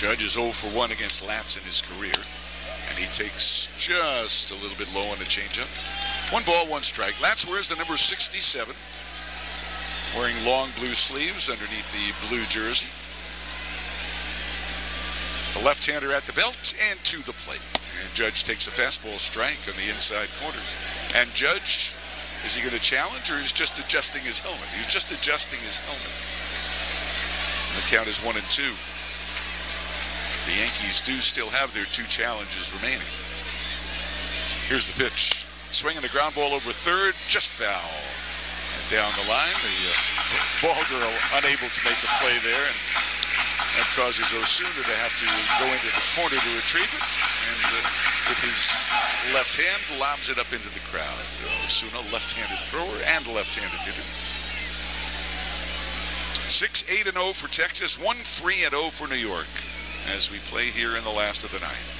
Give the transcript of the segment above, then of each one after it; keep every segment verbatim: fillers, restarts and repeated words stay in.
Judge is oh for one against Latz in his career, and he takes just a little bit low on the changeup. One ball, one strike. Latz wears the number sixty-seven, wearing long blue sleeves underneath the blue jersey. The left-hander at the belt and to the plate. And Judge takes a fastball strike on the inside corner. And Judge, is he going to challenge, or is just adjusting his helmet? He's just adjusting his helmet. The count is one and two. The Yankees do still have their two challenges remaining. Here's the pitch. Swinging the ground ball over third, just foul. And down the line, the uh, ball girl unable to make the play there, and that causes Osuna to have to go into the corner to retrieve it, and uh, with his left hand, lobs it up into the crowd. Osuna, left-handed thrower and left-handed hitter. six eight and oh for Texas, one three and oh for New York, as we play here in the last of the ninth.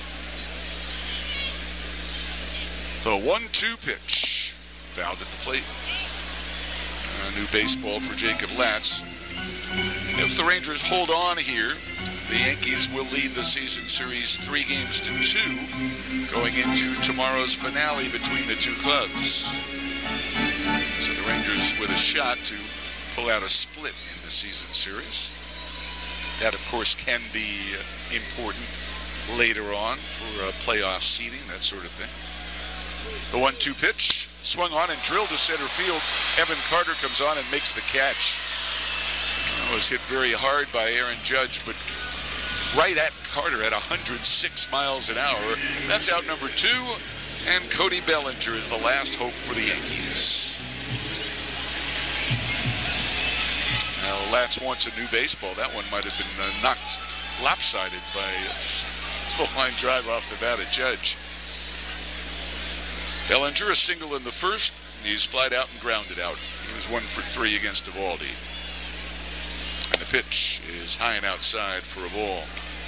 The one two pitch, fouled at the plate. A new baseball for Jacob Latz. If the Rangers hold on here, the Yankees will lead the season series three games to two, going into tomorrow's finale between the two clubs. So the Rangers with a shot to pull out a split in the season series. That, of course, can be important later on for uh, playoff seeding, that sort of thing. The one two pitch, swung on and drilled to center field. Evan Carter comes on and makes the catch. It was hit very hard by Aaron Judge, but right at Carter at one hundred six miles an hour. That's out number two, and Cody Bellinger is the last hope for the Yankees. Now, Latz wants a new baseball. That one might have been uh, knocked lopsided by the line drive off the bat at Judge. Bellinger a single in the first. He's flied out and grounded out. He was one for three against Eovaldi. And the pitch is high and outside for a ball.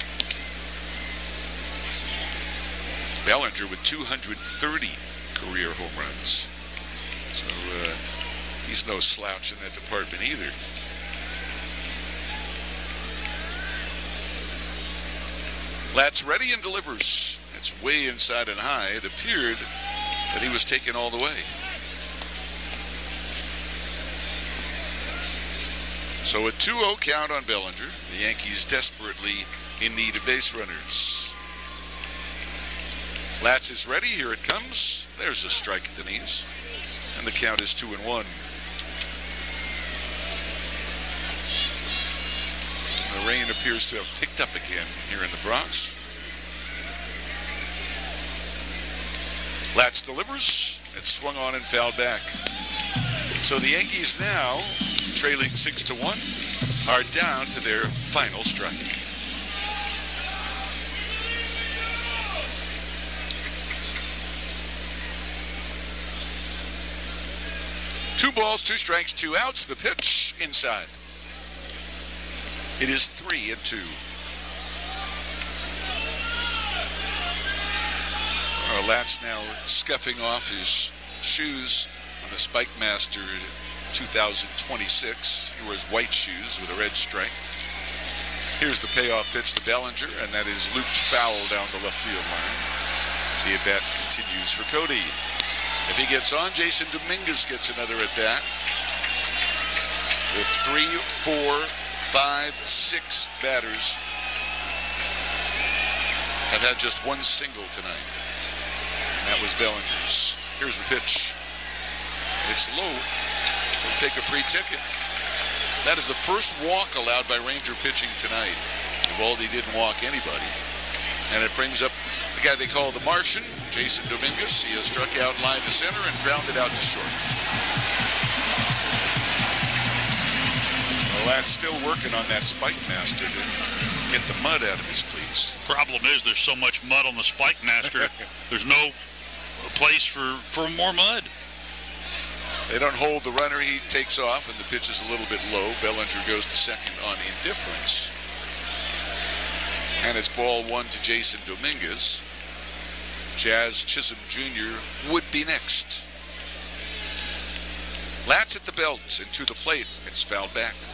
Bellinger with two hundred thirty career home runs. So uh, he's no slouch in that department either. Latz ready and delivers. It's way inside and high. It appeared that he was taken all the way. So a two oh count on Bellinger. The Yankees desperately in need of base runners. Latz is ready. Here it comes. There's a strike at the knees. And the count is two and one. The rain appears to have picked up again here in the Bronx. Latz delivers. It's swung on and fouled back. So the Yankees now, trailing six to one, are down to their final strike. Two balls, two strikes, two outs. The pitch inside. It is three and two. Uh, Latz now scuffing off his shoes on the Spike Master two thousand twenty-six. He wears white shoes with a red stripe. Here's the payoff pitch to Bellinger, and that is looped foul down the left field line. The at-bat continues for Cody. If he gets on, Jason Dominguez gets another at-bat. With three, four, five, six batters have had just one single tonight. And that was Bellinger's. Here's the pitch. It's low. We'll take a free ticket. That is the first walk allowed by Ranger pitching tonight. Eovaldi didn't walk anybody. And it brings up the guy they call the Martian, Jason Dominguez. He has struck out line to center and grounded out to short. Well, Latz still working on that Spike Master to get the mud out of his cleats. Problem is there's so much mud on the Spike Master, there's no place for, for more mud. They don't hold the runner. He takes off, and the pitch is a little bit low. Bellinger goes to second on indifference. And it's ball one to Jason Dominguez. Jazz Chisholm Junior would be next. Latz at the belt and to the plate. It's fouled back.